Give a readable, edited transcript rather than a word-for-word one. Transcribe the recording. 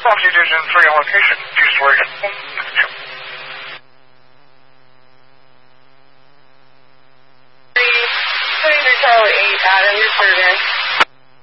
Foxy Division 3 on location. Due storage. Charlie 8, Adam, your service.